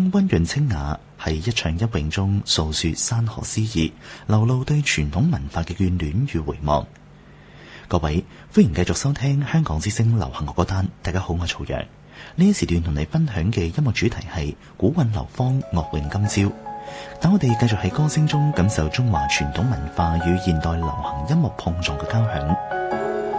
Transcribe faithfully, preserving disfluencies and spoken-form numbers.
溫潤清雅，係一唱一詠中訴說山河詩意，流露對傳統文化嘅眷戀與回望。各位，歡迎繼續收聽香港之聲流行樂歌單。大家好，我係曹陽。呢一時段同你分享嘅音樂主題係古韻流芳，樂詠今朝。等我哋繼續喺歌聲中感受中華傳統文化與現代流行音樂碰撞嘅交響。